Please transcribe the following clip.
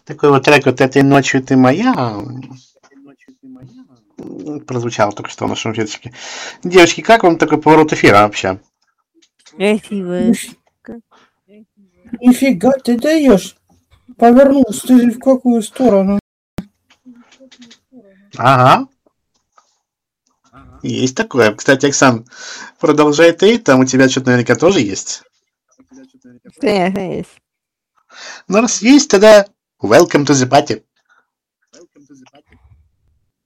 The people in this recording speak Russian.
Такой вот трек «Вот этой ночью ты моя» прозвучал только что в нашем эфирчике. Девочки, как вам такой поворот эфира вообще? Красиво. Нифига ты даешь. Повернулся ты в какую сторону? Ага. Есть такое. Кстати, Оксан, продолжай ты, там у тебя что-то наверняка тоже есть. Конечно, есть. Ну, раз есть, тогда welcome to the party.